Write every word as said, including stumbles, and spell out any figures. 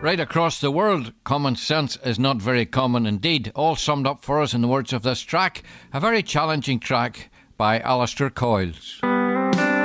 Right across the world, common sense is not very common indeed. All summed up for us in the words of this track, a very challenging track by Alistair Coyles.